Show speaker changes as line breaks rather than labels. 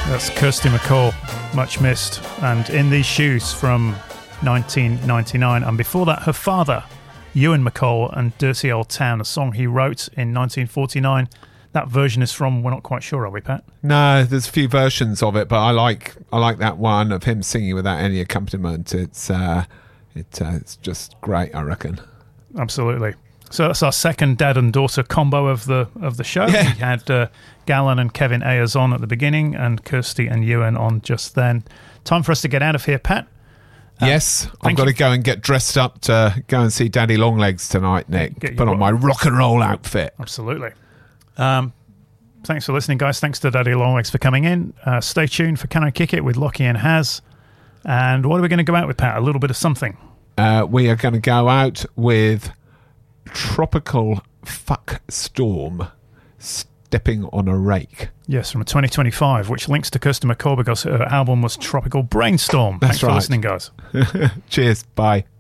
That's Kirsty MacColl, much missed, and In These Shoes from 1999. And before that, her father, Ewan MacColl, and Dirty Old Town, a song he wrote in 1949. That version is from, we're not quite sure, are we, Pat?
No, there's a few versions of it, but I like that one of him singing without any accompaniment. It's just great, I reckon.
Absolutely. So that's our second dad and daughter combo of the show.
Yeah.
We had Gallen and Kevin Ayers on at the beginning, and Kirsty and Ewan on just then. Time for us to get out of here, Pat.
Yes, I've got to go and get dressed up to go and see Daddy Longlegs tonight, Nick. Put on my rock and roll outfit.
Absolutely. Thanks for listening, guys. Thanks to Daddy Longlegs for coming in. Stay tuned for Can I Kick It with Lockie and Haz. And what are we going to go out with, Pat? A little bit of something.
We are going to go out with Tropical Fuck Storm, Stepping on a Rake.
Yes, from 2025, which links to Kirsty MacColl because her album was Tropical Brainstorm.
That's
Thanks for listening, guys.
Cheers. Bye.